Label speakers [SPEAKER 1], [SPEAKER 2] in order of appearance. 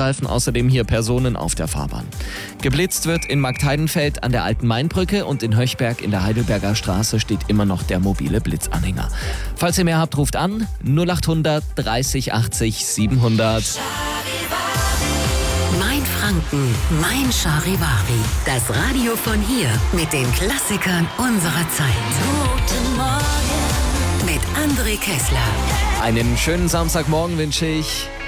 [SPEAKER 1] Blitz-Streifen außerdem hier Personen auf der Fahrbahn. Geblitzt wird in Marktheidenfeld an der Alten Mainbrücke und in Höchberg in der Heidelberger Straße steht immer noch der mobile Blitzanhänger. Falls ihr mehr habt, ruft an 0800 30 80 700.
[SPEAKER 2] Mein Franken, mein Charivari. Das Radio von hier mit den Klassikern unserer Zeit. Guten Morgen mit André Kessler.
[SPEAKER 1] Einen schönen Samstagmorgen wünsche ich.